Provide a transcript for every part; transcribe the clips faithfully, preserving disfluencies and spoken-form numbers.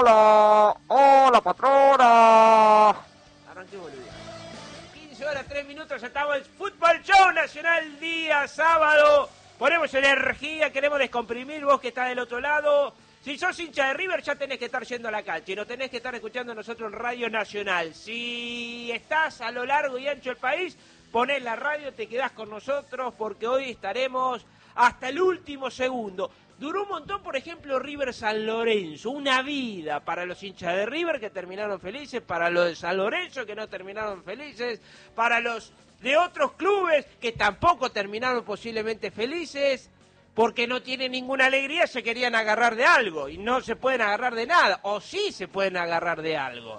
Hola, hola patrona. Arranquemos el día. quince horas, tres minutos, estamos en Fútbol Show Nacional, día sábado. Ponemos energía, queremos descomprimir, vos que estás del otro lado. Si sos hincha de River, ya tenés que estar yendo a la cancha y no tenés que estar escuchando a nosotros en Radio Nacional. Si estás a lo largo y ancho del país, ponés la radio, te quedás con nosotros porque hoy estaremos hasta el último segundo. Duró un montón, por ejemplo, River San Lorenzo, una vida para los hinchas de River que terminaron felices, para los de San Lorenzo que no terminaron felices, para los de otros clubes que tampoco terminaron posiblemente felices, porque no tienen ninguna alegría, se querían agarrar de algo y no se pueden agarrar de nada, o sí se pueden agarrar de algo.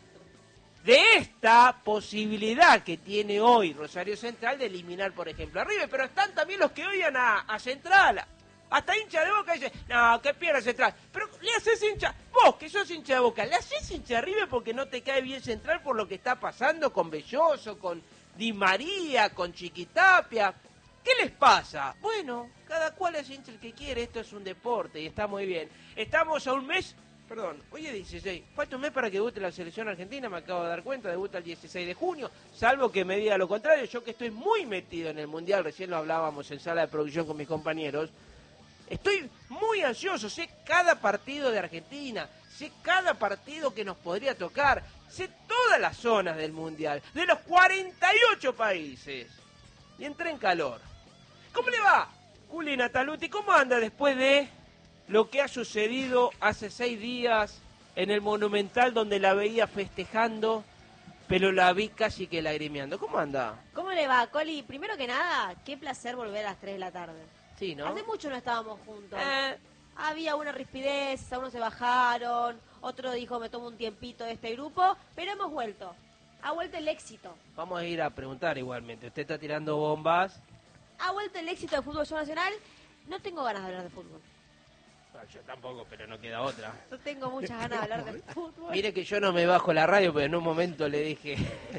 De esta posibilidad que tiene hoy Rosario Central de eliminar, por ejemplo, a River, pero están también los que odian a, a Central. Hasta hincha de Boca dice, no, que pierda Central. Pero le haces hincha, vos que sos hincha de Boca, le haces hincha de River porque no te cae bien Central por lo que está pasando con Belloso, con Di María, con Chiquitapia. ¿Qué les pasa? Bueno, cada cual es hincha el que quiere, esto es un deporte y está muy bien. Estamos a un mes, perdón, hoy es dieciséis, falta un mes para que debute la selección argentina, me acabo de dar cuenta, debuta el dieciséis de junio, salvo que me diga lo contrario, yo que estoy muy metido en el Mundial, recién lo hablábamos en sala de producción con mis compañeros. Estoy muy ansioso, sé cada partido de Argentina, sé cada partido que nos podría tocar, sé todas las zonas del Mundial, de los cuarenta y ocho países. Y entré en calor. ¿Cómo le va, Juli Nataluti? ¿Cómo anda después de lo que ha sucedido hace seis días en el Monumental donde la veía festejando, pero la vi casi que lagrimeando? ¿Cómo anda? ¿Cómo le va, Coli? Primero que nada, qué placer volver a las tres de la tarde. Sí, ¿no? Hace mucho no estábamos juntos. Eh, Había una rispidez, algunos se bajaron, otro dijo me tomo un tiempito de este grupo, pero hemos vuelto. Ha vuelto el éxito. vamos a ir a preguntar igualmente. Usted está tirando bombas. Ha vuelto el éxito del fútbol nacional. No tengo ganas de hablar de fútbol. No, yo tampoco, pero no queda otra. No tengo muchas ganas de hablar de fútbol. Mire que yo no me bajo la radio, pero en un momento le dije,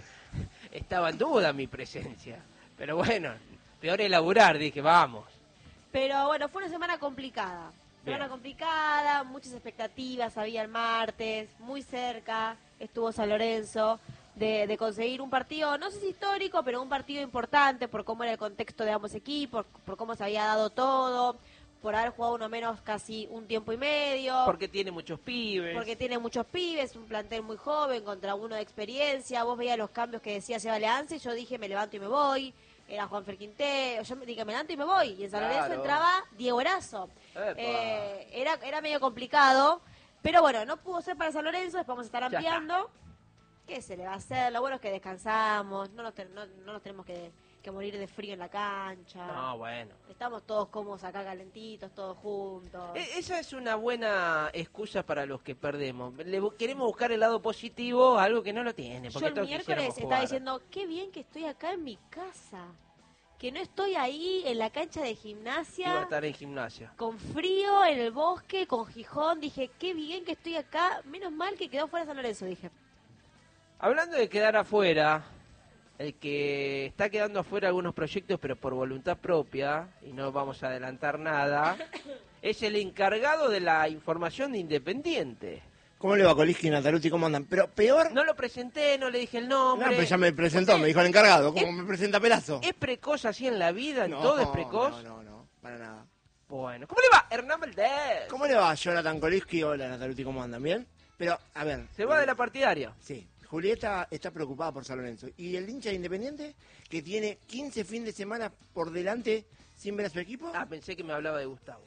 estaba en duda mi presencia. Pero bueno, peor es laburar, dije, vamos. Pero bueno, fue una semana complicada. Semana Bien. complicada, muchas expectativas había el martes, muy cerca, estuvo San Lorenzo, de, de conseguir un partido, no sé si histórico, pero un partido importante por cómo era el contexto de ambos equipos, por cómo se había dado todo, por haber jugado uno menos casi un tiempo y medio. Porque tiene muchos pibes. Porque tiene muchos pibes, un plantel muy joven contra uno de experiencia. Vos veías los cambios que decía Seba Leance y yo dije me levanto y me voy. Era Juanfer Quintero, yo me dije me levanto y me voy. Y en San Lorenzo Claro. entraba Diego Erazo. Epa. Eh, era, era medio complicado, pero bueno, no pudo ser para San Lorenzo, después vamos a estar Ya ampliando. ¿Qué se le va a hacer? Lo bueno es que descansamos, no nos, ten- no, no nos tenemos que, que morir de frío en la cancha. No, bueno. Estamos todos cómodos acá calentitos, todos juntos. E- Esa es una buena excusa para los que perdemos. Le bu- queremos buscar el lado positivo, algo que no lo tiene. Yo Porque el todos miércoles quisiéramos estaba jugar. diciendo, qué bien que estoy acá en mi casa, que no estoy ahí en la cancha de Iba a gimnasia, estar en gimnasia. con frío, en el bosque, con Gijón. Dije, qué bien que estoy acá, menos mal que quedó fuera San Lorenzo, dije. Hablando de quedar afuera, el que está quedando afuera algunos proyectos, pero por voluntad propia, y no vamos a adelantar nada, es el encargado de la información de Independiente. ¿Cómo le va, Coliski y Nataluti? ¿Cómo andan? Pero peor... No lo presenté, no le dije el No, nombre. pero ya me presentó, me dijo el encargado. ¿Cómo Es- me presenta Pelazo? ¿Es precoz así en la vida? ¿En No, todo es precoz? No, no, no, para nada. Bueno, ¿cómo le va? Hernán Valdés. ¿Cómo le va, Jonathan Coliski? Hola, Nataluti, ¿cómo andan? ¿Bien? Pero, a ver... Se va eh, de la partidaria. Sí, Julieta está preocupada por San Lorenzo. ¿Y el hincha de Independiente, que tiene quince fines de semana por delante sin ver a su equipo? Ah, pensé que me hablaba de Gustavo.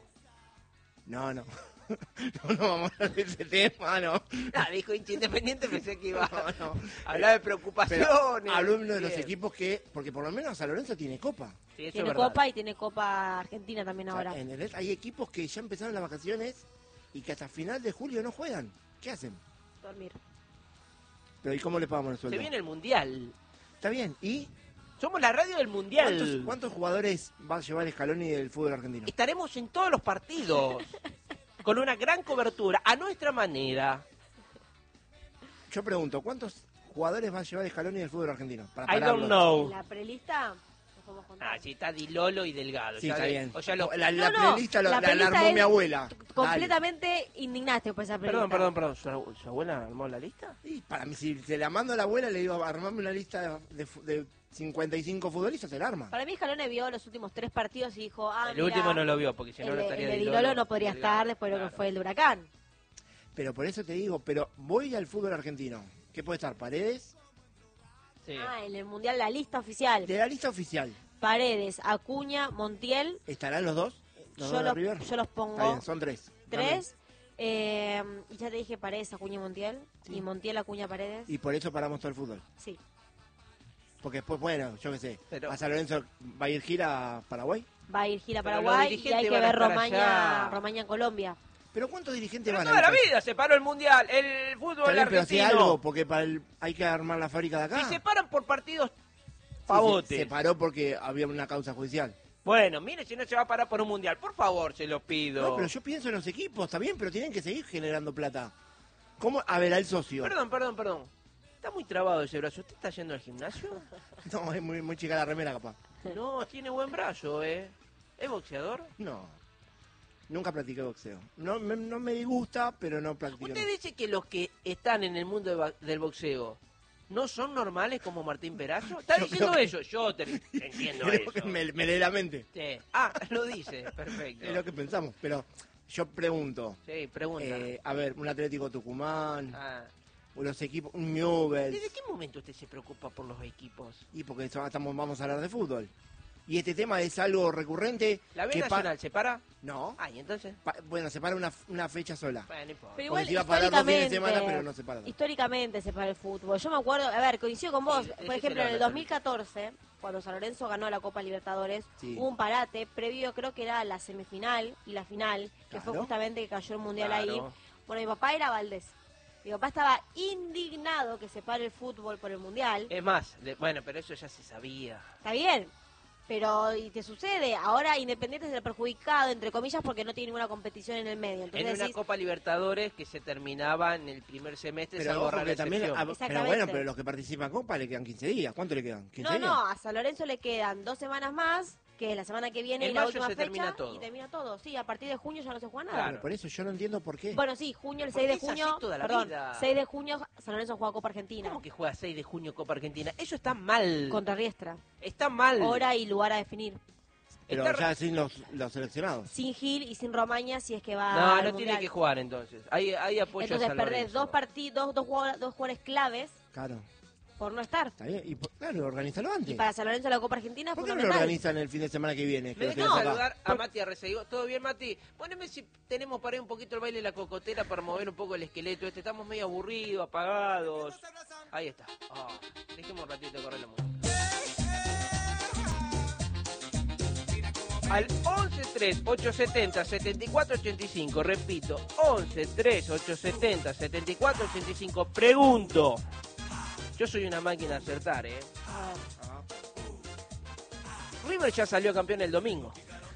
No, no. No, no vamos a hablar de ese tema, no. Ah, dijo hincha Independiente, pensé que iba No, no. a hablar de Pero preocupaciones. habló uno de los Bien. equipos que... Porque por lo menos San Lorenzo tiene copa. Sí, eso Tiene es verdad. Copa y tiene Copa Argentina también O sea, ahora. ¿entendés? Hay equipos que ya empezaron las vacaciones y que hasta final de julio no juegan. ¿Qué hacen? Dormir. Pero ¿y cómo le pagamos el sueldo? Se viene el Mundial. Está bien. ¿Y Somos la radio del Mundial. cuántos, cuántos jugadores va a llevar Scaloni del fútbol argentino? Estaremos en todos los partidos. Con una gran cobertura, a nuestra manera. Yo pregunto, ¿cuántos jugadores va a llevar Scaloni del fútbol argentino? Para I don't pararlos. know. La prelista, podemos contar. Ah, sí, está Di Lolo y Delgado. Sí, ya está de- bien. O sea, lo- La, la No, no, playlist lo- la la, la playlist armó es mi abuela. Completamente indignaste por esa playlist. Perdón, perdón, perdón. ¿Su, su abuela armó la lista? Dale. Y para mí, si se la mando a la abuela, le digo, armame una lista de, fu- de cincuenta y cinco futbolistas, se la arma. Para mí, Scaloni vio los últimos tres partidos y dijo, ah, el mirá, último no lo vio, porque si no, el no de, estaría el de Di Di Lolo, Lolo no podría Delgado. estar después de lo que Claro. fue el de Huracán. Pero por eso te digo, pero voy al fútbol argentino. ¿Qué puede estar? Paredes, Sí. Ah, en el Mundial, la lista oficial. de la lista oficial. Paredes, Acuña, Montiel. ¿Estarán los dos? ¿Los Yo dos de los, River? yo los Está pongo bien, son tres. tres. Eh, y ya te dije Paredes, Acuña y Montiel. Sí. Y Montiel, Acuña, Paredes. Y por eso paramos todo el fútbol. Sí. Porque después, bueno, yo qué sé, Pero- a San Lorenzo va a ir gira a Paraguay. Va a ir gira a Pero los Paraguay y dirigentes hay que van a ver estar Romaña, allá. Romaña en Colombia. Pero ¿cuántos dirigentes Pero van toda a la ir? vida se paró el mundial, el fútbol Está bien, pero si argentino. algo, porque para el- hay que armar la fábrica de acá. Y se paran por partidos Sí, pavotes. se, se paró porque había una causa judicial. Bueno, mire si no se va a parar por un mundial. Por favor, se lo pido. No, pero yo pienso en los equipos, está bien, pero tienen que seguir generando plata. ¿Cómo? A ver, al socio. Perdón, perdón, perdón. Está muy trabado ese brazo. ¿Usted está yendo al gimnasio? No, es muy, muy chica la remera, capaz. No, tiene buen brazo, ¿eh? ¿Es boxeador? No, nunca practiqué boxeo. No me, no me disgusta, pero no practiqué. Usted dice que los que están en el mundo de ba- del boxeo no son normales como Martín Perazo. ¿Está Yo diciendo creo que- eso? Yo te entiendo Creo que eso. me, me lee la mente. Sí. Ah, lo dice. Perfecto. Es lo que pensamos, pero yo pregunto. Sí, pregunta. eh, a ver, un Atlético Tucumán, Ah. o los equipos, un Newell's. ¿Desde qué momento usted se preocupa por los equipos? Y porque eso- estamos, vamos a hablar de fútbol. Y este tema es algo recurrente. ¿La B que pa- Nacional se para? No. Ah, ¿y entonces? Pa- bueno, se para una, una fecha sola. Bueno, no importa. Pero Porque igual, se iba a parar dos fines de históricamente, semana, pero no se para. históricamente se para el fútbol. Yo me acuerdo, a ver, coincido con vos. Sí, Por decíselo, ejemplo, en el Natalia. dos mil catorce, cuando San Lorenzo ganó la Copa Libertadores, Sí. hubo un parate previo, creo que era la semifinal y la final, que fue Claro. justamente que cayó el Mundial Claro. ahí. Bueno, mi papá era Valdés. Mi papá estaba indignado que se pare el fútbol por el Mundial. Es más, de- bueno, pero eso ya se sabía. Está bien, pero y te sucede. Ahora Independiente es el perjudicado, entre comillas, porque no tiene ninguna competición en el medio. Entonces En una decís, Copa Libertadores que se terminaba en el primer semestre, Pero, salvo ojo rara que también, excepción. ah, pero Exactamente. bueno, pero los que participan en Copa le quedan quince días. ¿Cuánto le quedan? ¿quince no, días? no, a San Lorenzo le quedan dos semanas más, que es la semana que viene En y la mayo última se fecha, termina todo. y termina todo. Sí, a partir de junio ya no se juega nada. Claro. Pero por eso yo no entiendo por qué. Bueno, sí, junio, el Porque seis de es así junio, toda la perdón, vida. seis de junio San Lorenzo juega Copa Argentina ¿Cómo que juega seis de junio Copa Argentina? Eso está mal. contra Riestra. Está mal. Hora y lugar a definir. pero está- ya sin los, los seleccionados. Sin Gil y sin Romaña si es que va No, al no tiene Mundial. que jugar entonces. Ahí, ahí apoyo Entonces a San perdés Lorenzo. dos partidos, dos jugadores, dos jugadores claves Claro. por no estar. Está bien. Y por- claro, organízalo antes. Y para San Lorenzo la Copa Argentina es ¿Por qué no lo fundamental. organizan el fin de semana que viene? Que Me lo dejas tenemos acá? saludar a Mati Arreceguín. ¿Todo bien, Mati? Poneme si tenemos para ahí un poquito el baile de la cocotera para mover un poco el esqueleto. Este estamos medio aburridos, apagados. Ahí está. Ah, dejemos un ratito de correr la música. Al once tres ocho setenta setenta y cuatro ochenta y cinco, repito, once tres ocho setenta setenta y cuatro ochenta y cinco. Pregunto. Yo soy una máquina de acertar, ¿eh? Ah, River ya salió campeón el domingo.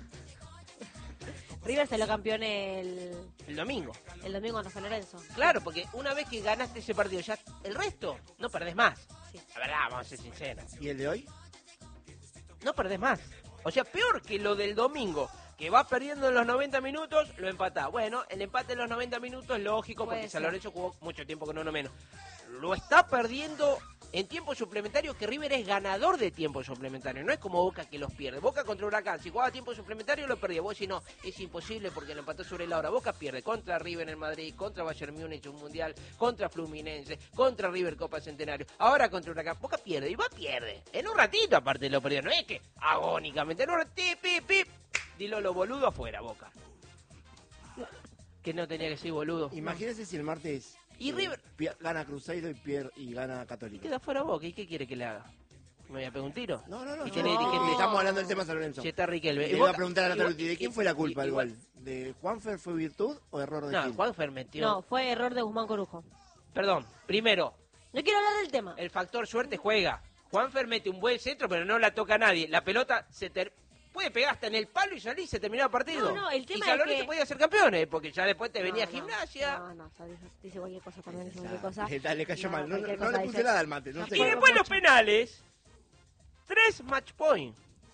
River se lo campeón el, El domingo. el domingo contra San Lorenzo. Claro, porque una vez que ganaste ese partido, ya el resto no perdés más. Sí. La verdad, vamos a ser sinceros. ¿Y el de hoy? No perdés más. O sea, peor que lo del domingo, que va perdiendo en los noventa minutos, lo empatás. Bueno, el empate en los noventa minutos es lógico Puede porque San ser. Lorenzo jugó mucho tiempo con uno menos. Lo está perdiendo en tiempo suplementario, que River es ganador de tiempo suplementario. No es como Boca que los pierde. Boca contra Huracán, si jugaba tiempo suplementario lo perdía. Vos decís, no, es imposible porque lo empató sobre la hora. Boca pierde contra River en Madrid, contra Bayern Múnich un mundial, contra Fluminense, contra River Copa Centenario. Ahora contra Huracán. Boca pierde y va pierde. En un ratito aparte lo perdió. No es que agónicamente. En un ratito, pip, pip, dilo lo boludo afuera, Boca. Que no tenía que ser boludo. Imagínese si el martes Y eh, River- pi- gana Cruzeiro y, pier- y gana Católica. Queda fuera Boca. ¿Y qué quiere que le haga? ¿Me voy a pegar un tiro? No, no, no. Y no, tiene no, dirigente- Estamos hablando del tema San Lorenzo. Si está Riquelme. Le Y iba a Boca- preguntar a igual- Natalia, ¿de quién fue la culpa del igual- gol? ¿De Juanfer fue virtud o error de No, Gil? Juanfer metió. No, fue error de Guzmán Corujo. Perdón, primero, No quiero hablar del tema. el factor suerte juega. Juanfer mete un buen centro, pero no la toca a nadie. La pelota se ter- puede pegar hasta en el palo y salir y se terminó el partido. No, no, el tema y San es Lorenzo que- podía ser campeones, porque ya después te No, venía no, Gimnasia. No, no, o sea, dice, dice cualquier cosa también, dice Ya, cualquier cosa. le- le cayó mal. No, cualquier no cosa le puse dice. nada al mate. No No sé. Y Juega después los mucho. penales, tres match points.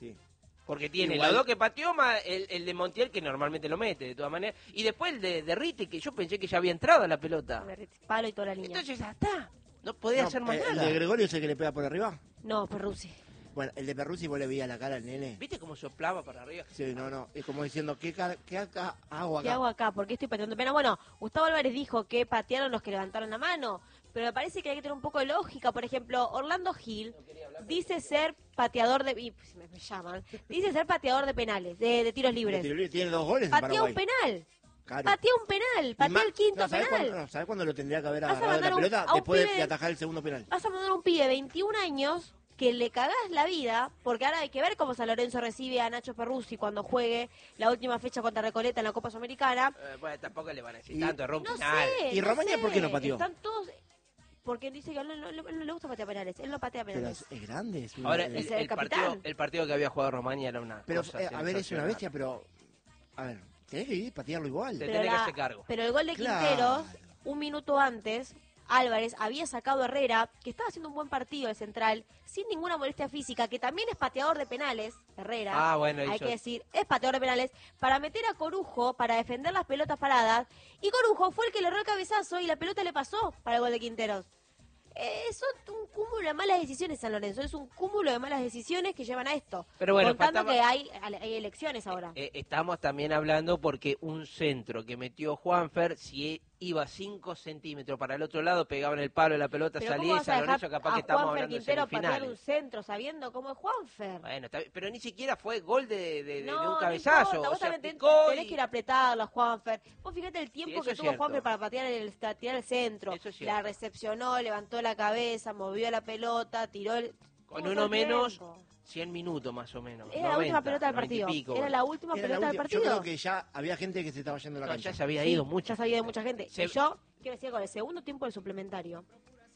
Porque tiene Igual- los dos que pateó más el, el de Montiel, que normalmente lo mete, de todas maneras. Y después el de, de Ritti, que yo pensé que ya había entrado a la pelota. Palo y toda la línea. Entonces ya está. No podía No, hacer más eh, ¿El nada. de Gregorio es el que le pega por arriba? No, Perruzzi. Bueno, el de Perruzzi vos le veías la cara al nene. ¿Viste cómo soplaba para arriba? Sí, no, no. Es como diciendo, ¿qué, ca- qué acá hago acá? ¿Qué hago acá? ¿Por qué estoy pateando pena? Bueno, Gustavo Álvarez dijo que patearon los que levantaron la mano, pero me parece que hay que tener un poco de lógica. Por ejemplo, Orlando Gil dice ser pateador de... y, pues, me, me llaman. Dice ser pateador de penales, de, de tiros libres. Tiene dos goles en Patea Paraguay. un penal. Claro. Patea un penal. Y Patea más- el quinto no, ¿sabés penal. Cuándo, no, ¿sabés cuándo lo tendría que haber Vas a agarrado de la mandar a un- pelota? a un Después de, pibe- de atajar el segundo penal. Vas a mandar a un pibe de veintiún años que le cagás la vida, porque ahora hay que ver cómo San Lorenzo recibe a Nacho Perruzzi cuando juegue la última fecha contra Recoleta en la Copa Sudamericana. Eh, bueno, tampoco le van a decir Y- tanto, rompe No penal. sé. ¿Y no Romaña sé. por qué no pateó? Están todos... Porque dice que a él no, no- no le gusta patear penales. Él no patea Pero penales. es, es grande. Es una- Ahora, es- el, Es el el capitán. partido, el partido que había jugado Romaña era una pero, cosa eh, a ver, es una sensacional. bestia, pero... A ver, tenés que ir a patearlo igual. Te Pero, tenés que la- hacer cargo. pero el gol de Claro. Quinteros, un minuto antes, Álvarez había sacado a Herrera, que estaba haciendo un buen partido el central, sin ninguna molestia física, que también es pateador de penales, Herrera, Ah, bueno, hay hizo- que decir, es pateador de penales, para meter a Corujo, para defender las pelotas paradas, y Corujo fue el que le erró el cabezazo y la pelota le pasó para el gol de Quinteros. Eh, son un cúmulo de malas decisiones San Lorenzo, es un cúmulo de malas decisiones que llevan a esto. Pero bueno, contando faltaba- que hay, hay elecciones ahora. Eh, estamos también hablando porque un centro que metió Juanfer, si iba cinco centímetros para el otro lado, pegaba en el palo de la pelota, Pero ¿cómo salía y vas a San dejar Lorenzo capaz a que estamos Juanfer hablando de Quintero patear un semifinales. centro sabiendo cómo es Juanfer? Bueno, está bien, pero ni siquiera fue gol de, de- de- de No, un no cabezazo. importa, o vos sea, también ten- picó tenés y- que ir a apretarlo a Juanfer. Vos fíjate el tiempo Sí, eso que es tuvo cierto. Juanfer para patear el, para tirar el centro. Eso es cierto. La recepcionó, levantó la cabeza, movió la pelota, tiró el... Con tuvo uno todo el menos, tiempo. cien minutos más o menos. Era la noventa, última pelota del noventa y partido. pico, Era bueno. la última Era la pelota del última. Yo partido. creo que ya había gente que se estaba yendo a la No, cancha. ya se había Sí, ido mucho. Ya sabía de mucha gente. Se- Y yo, quiero decir, con el segundo tiempo del suplementario,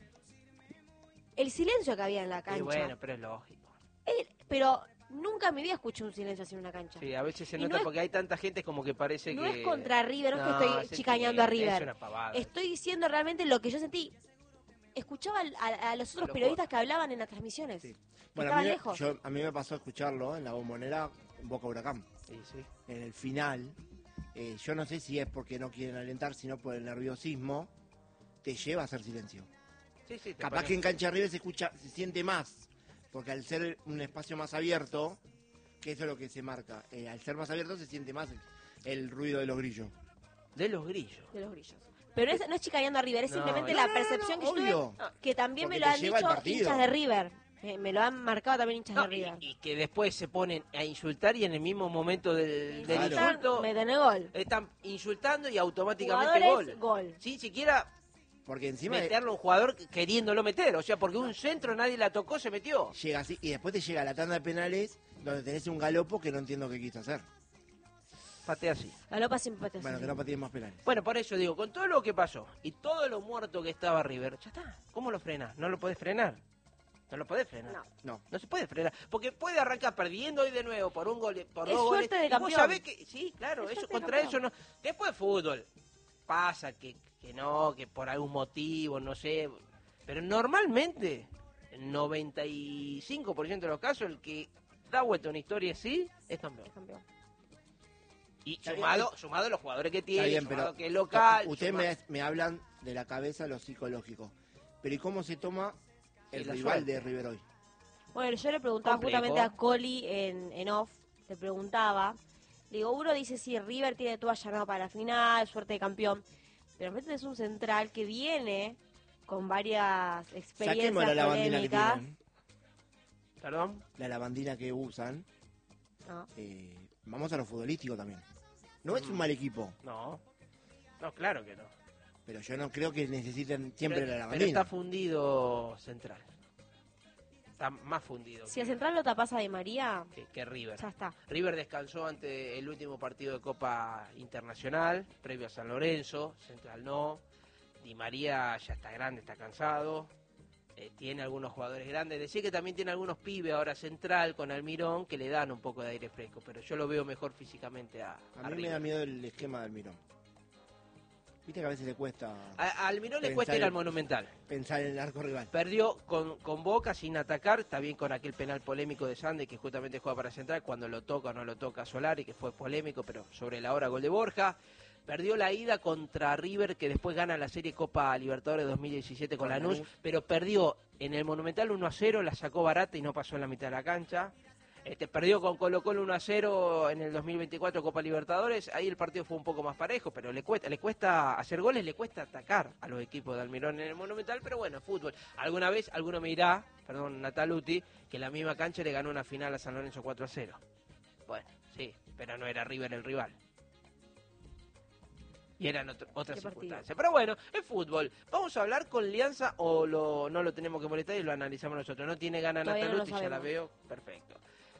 el silencio que había en la cancha. Y bueno, pero es lógico. Eh, pero nunca en mi vida escuché un silencio así en una cancha. Sí, a veces se Y nota no es- porque hay tanta gente como que parece No que... es contra River, no, No, es que estoy se chicañando a entiende, River. es una pavada. Estoy diciendo realmente lo que yo sentí. Escuchaba al- a, a los otros los periodistas que hablaban en las transmisiones. Sí. que Bueno, a estaban mí, me- lejos. yo- a mí me pasó escucharlo en la bombonera Boca Huracán. Sí, sí. En el final, eh, yo no sé si es porque no quieren alentar, sino por el nerviosismo, te lleva a hacer silencio. Sí, sí, te Capaz pone- que en cancha River se escucha, se siente más, porque al ser un espacio más abierto, que eso es lo que se marca, eh, al ser más abierto se siente más el, el ruido de los grillos. De los grillos. De los grillos. Pero es- no es chicañando a River, es No, simplemente no, la no, no, percepción no, que yo obvio. tuve, que también Porque me lo te han lleva dicho al partido. hinchas de River. Eh, me lo han marcado también hinchas No, de y, River. y que después se ponen a insultar y en el mismo momento del, del Claro. insulto Me tenés gol. están insultando y automáticamente Jugadores, gol. gol. Sin siquiera Porque encima de- meterlo a un jugador queriéndolo meter. O sea, porque un centro nadie la tocó, se metió. llega así, y después te llega la tanda de penales, donde tenés un galopo que no entiendo qué quiso hacer. Patea así. Galopa siempre patea Bueno, así. que no pateen más penales. Bueno, por eso digo, con todo lo que pasó y todo lo muerto que estaba River, ya está. ¿Cómo lo frenas? No lo podés frenar. No lo podés frenar. No. No. No se puede frenar, porque puede arrancar perdiendo hoy de nuevo por un gol, por Es dos goles. suerte de Y vos campeón. sabés que, sí, claro, Es eso suerte de contra eso campeón. no. Después fútbol, pasa que, que no, que por algún motivo, no sé. Pero normalmente, en noventa y cinco por ciento de los casos, el que da vuelta a una historia así es campeón. Es campeón. Y Está bien, sumado, sumado a los jugadores que Está tiene, bien, sumado pero que es local. ustedes sumado- me, me hablan de la cabeza, lo psicológico. Pero ¿y cómo se toma el Y la rival suerte. de River hoy? Bueno, yo le preguntaba Complejo. justamente a Coli en, en off, le preguntaba, le digo, uno dice, sí, River tiene todo allanado para la final, suerte de campeón, pero enfrente es un central que viene con varias experiencias Saquemos la lavandina que polémicas. tienen, Perdón. la lavandina que usan. No. eh, vamos a lo futbolístico también. No es un mal equipo, No. No, claro que no. pero yo no creo que necesiten siempre pero, la pero lavandina. está fundido Central. Está más fundido Si que, el central lo tapas a Di María, que- que River. ya está. River descansó ante el último partido de Copa Internacional, previo a San Lorenzo. Central no. Di María ya está grande, está cansado. Eh, tiene algunos jugadores grandes. Decía que también tiene algunos pibes ahora Central con Almirón que le dan un poco de aire fresco. Pero yo lo veo mejor físicamente a, A a mí me River. da miedo el esquema del Mirón. Viste que a veces le cuesta A, a Almirón le Pensar cuesta ir en- al Monumental. pensar en el arco rival. Perdió con, con Boca sin atacar, está bien con aquel penal polémico de Sande que justamente juega para Central, cuando lo toca o no lo toca Solari, que fue polémico, pero sobre la hora gol de Borja. Perdió la ida contra River, que después gana la serie Copa Libertadores dos mil diecisiete con Con Lanús, Lanús. pero perdió en el Monumental uno a cero, la sacó barata y no pasó en la mitad de la cancha. Este, perdió con Colo Colo uno a cero en el dos mil veinticuatro Copa Libertadores, ahí el partido fue un poco más parejo, pero le cuesta, le cuesta hacer goles, le cuesta atacar a los equipos de Almirón en el Monumental, pero bueno, fútbol. Alguna vez alguno me dirá, perdón, Nataluti, que la misma cancha le ganó una final a San Lorenzo cuatro a cero. Bueno, sí, pero no era River el rival. Y eran otro, otras Qué partido. circunstancias. Pero bueno, es fútbol. Vamos a hablar con Lianza o lo, no lo tenemos que molestar y lo analizamos nosotros. No tiene ganas Todavía no lo Nataluti, ya la sabemos. veo. Perfecto.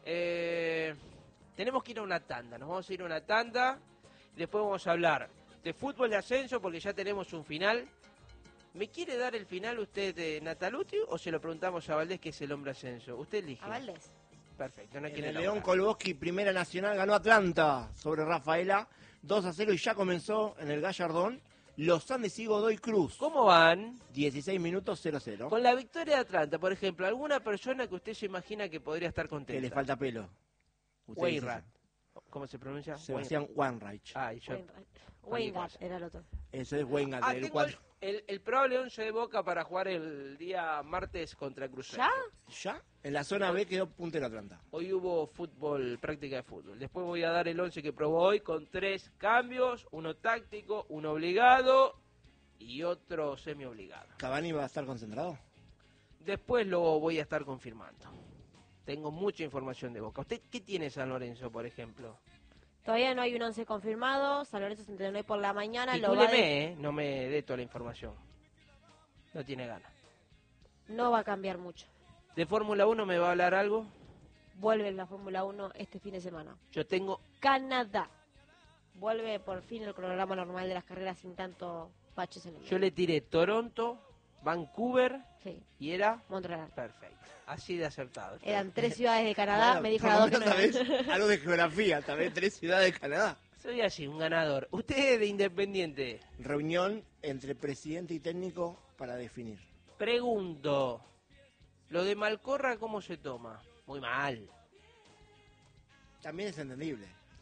Eh, tenemos que ir a una tanda. Nos vamos a ir a una tanda. Después vamos a hablar de fútbol de ascenso porque ya tenemos un final. ¿Me quiere dar el final usted de Nataluti o se lo preguntamos a Valdés, que es el hombre ascenso? Usted elige. A Valdés. Perfecto. No En quiere el León elaborar. Kolboski, Primera Nacional, ganó Atlanta sobre Rafaela, dos a cero, y ya comenzó en el Gallardón Los Andes y Godoy Cruz. ¿Cómo van? dieciséis minutos, cero cero. Con la victoria de Atlanta, por ejemplo, ¿alguna persona que usted se imagina que podría estar Que contenta? le falta pelo. Usted dice Weinrat. ¿Cómo se pronuncia? eso. Sebastián Weinreich. Ah, y yo... Weingat era el otro. Eso es Weingat, Ah, del tengo cuatro. el, el, el probable once de Boca para jugar el día martes contra Cruz ¿Ya? Ya, en la zona B quedó puntero Atlanta. Hoy hubo fútbol, práctica de fútbol. Después voy a dar el once que probó hoy con tres cambios, uno táctico, uno obligado y otro semi obligado. ¿Cavani va a estar concentrado? Después lo voy a estar confirmando. Tengo mucha información de Boca. ¿Usted qué tiene San Lorenzo, por ejemplo? Todavía no hay un once confirmado. San Lorenzo se entrenó hoy por la mañana. Lo va Calcúleme, de- eh, no me dé toda la información. No tiene ganas. No va a cambiar mucho. ¿De Fórmula uno me va a hablar algo? Vuelve la Fórmula uno este fin de semana. Yo tengo... Canadá. Vuelve por fin el cronograma normal de las carreras sin tanto baches en el medio. Yo le tiré Toronto, Vancouver Sí, y era... Montreal. Perfecto. Así de acertado. Eran tres ciudades de Canadá. Bueno, me dijo por la lo dos que no menos eran. sabés algo de geografía, también tres ciudades de Canadá. Soy así, un ganador. Usted es de Independiente. Reunión entre presidente y técnico para definir. Pregunto, ¿lo de Malcorra cómo se toma? Muy mal. También es entendible.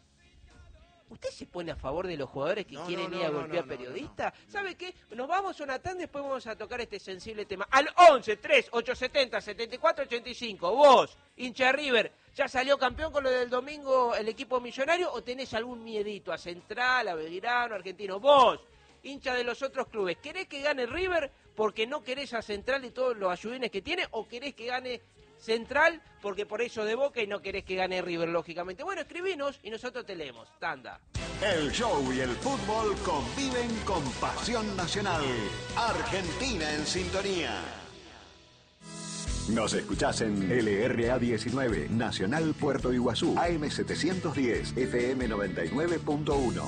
¿Usted se pone a favor de los jugadores que No, quieren no, ir a no, golpear no, no, periodistas? ¿Sabe qué? Nos vamos a una tanda y después vamos a tocar este sensible tema. Al once, tres, ocho setenta, setenta y cuatro, ochenta y cinco. Vos, hincha de River, ¿ya salió campeón con lo del domingo el equipo millonario o tenés algún miedito a Central, a Belgrano, a Argentino? Vos, hincha de los otros clubes, ¿querés que gane River porque no querés a Central y todos los ayudines que tiene o querés que gane Central porque por eso de Boca y no querés que gane River, lógicamente? Bueno, escribinos y nosotros te leemos. Tanda. El show y el fútbol conviven con pasión nacional. Argentina en sintonía. Nos escuchás en L R A diecinueve, Nacional Puerto Iguazú, A M setecientos diez, F M noventa y nueve punto uno.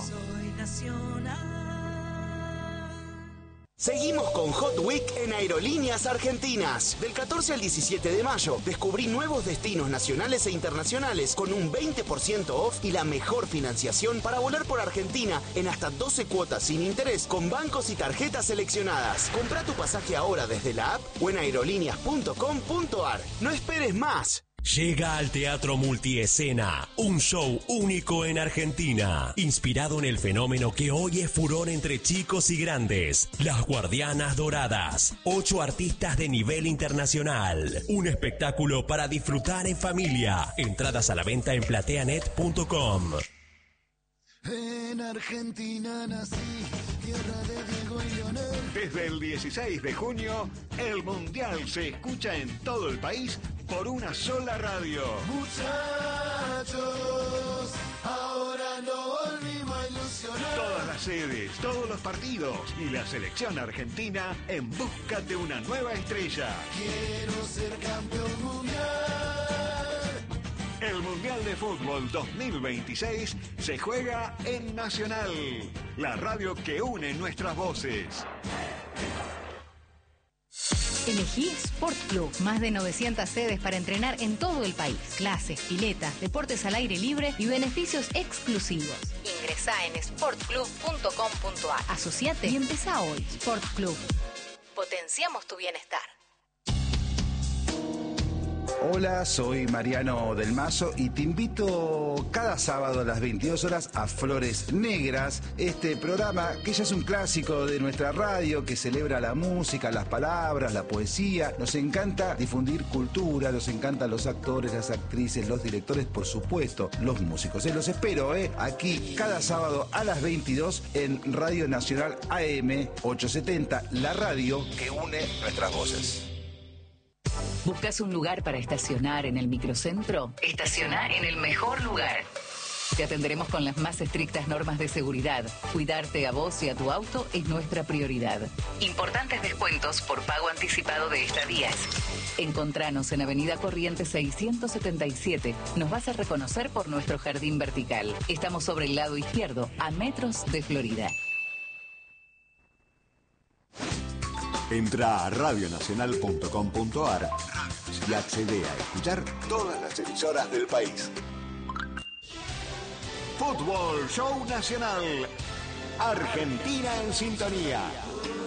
Seguimos con Hot Week en Aerolíneas Argentinas. Del catorce al diecisiete de mayo, descubrí nuevos destinos nacionales e internacionales con un veinte por ciento off y la mejor financiación para volar por Argentina en hasta doce cuotas sin interés con bancos y tarjetas seleccionadas. Comprá tu pasaje ahora desde la app o en aerolíneas punto com punto ar. No esperes más. Llega al Teatro Multiescena, un show único en Argentina, inspirado en el fenómeno que hoy es furor entre chicos y grandes, Las Guardianas Doradas, ocho artistas de nivel internacional, un espectáculo para disfrutar en familia, entradas a la venta en plateanet punto com. En Argentina nací, tierra de Diego y Leonel. Desde el dieciséis de junio, el Mundial se escucha en todo el país por una sola radio. Muchachos, ahora no volvimos a ilusionar. Todas las sedes, todos los partidos y la selección argentina en busca de una nueva estrella. Quiero ser campeón mundial. El Mundial de Fútbol dos mil veintiséis se juega en Nacional, la radio que une nuestras voces. Elegí Sport Club, más de novecientas sedes para entrenar en todo el país. Clases, piletas, deportes al aire libre y beneficios exclusivos. Ingresá Ingresá en sport club punto com punto a r. Asociate y empezá hoy. Sport Club. Potenciamos tu bienestar. Hola, soy Mariano del Mazo y te invito cada sábado a las veintidós horas a Flores Negras, este programa que ya es un clásico de nuestra radio, que celebra la música, las palabras, la poesía. Nos encanta difundir cultura, nos encantan los actores, las actrices, los directores, por supuesto, los músicos. Eh, los espero eh, aquí cada sábado a las veintidós en Radio Nacional A M ochocientos setenta, la radio que une nuestras voces. ¿Buscas un lugar para estacionar en el microcentro? Estaciona en el mejor lugar. Te atenderemos con las más estrictas normas de seguridad. Cuidarte a vos y a tu auto es nuestra prioridad. Importantes descuentos por pago anticipado de estadías. Encontranos en Avenida Corrientes seiscientos setenta y siete. Nos vas a reconocer por nuestro jardín vertical. Estamos sobre el lado izquierdo, a metros de Florida. Entra a radio nacional punto com punto a r y accede a escuchar todas las emisoras del país. Fútbol Show Nacional. Argentina en sintonía.